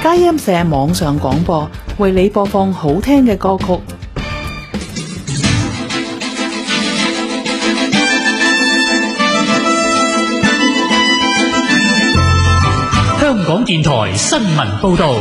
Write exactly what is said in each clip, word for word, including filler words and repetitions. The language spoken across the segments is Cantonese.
佳音社網上廣播，為你播放好聽嘅歌曲。 香港電台新聞報道。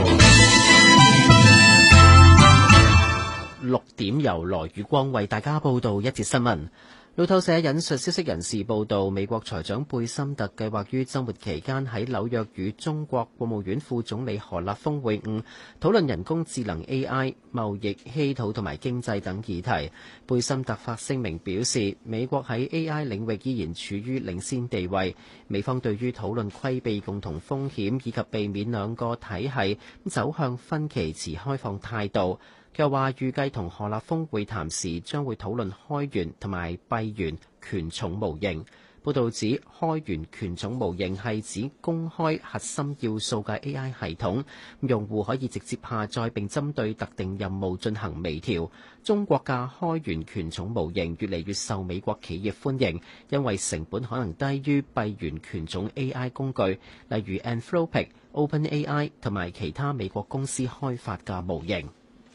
六點由羅宇光為大家報道一節新聞。路透社引述消息人士報道，美國財長貝森特計劃於週末期間喺紐約與中國國務院副總理何立峰會晤，討論人工智能 A I、貿易、稀土同埋經濟等議題。貝森特發聲明表示，美國喺 A I 領域依然處於領先地位，美方對於討論規避共同風險以及避免兩個體系走向分歧持開放態度。佢又話預計同何立峰會談時將會討論開源同埋閉源權重模型。報導指開源權重模型係指公開核心要素嘅 A I 系統，用戶可以直接下載並針對特定任務進行微調。中國嘅開源權重模型越嚟越受美國企業歡迎，因為成本可能低於閉源權重 A I 工具，例如 Anthropic、OpenAI 同埋其他美國公司開發嘅模型。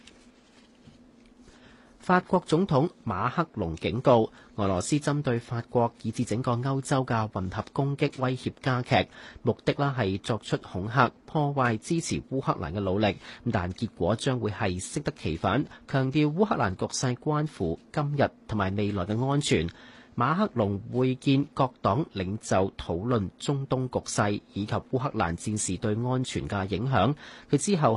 法國總統馬克龍警告，俄羅斯針對法國以至整個歐洲嘅混合攻擊威脅加劇，目的啦係作出恐嚇、破壞支持烏克蘭嘅努力，但結果將會係適得其反，強調烏克蘭局勢關乎今日同埋未來嘅安全。馬克龍會見各黨領袖討論中東局勢以及烏克蘭戰事對安全嘅影響，佢之後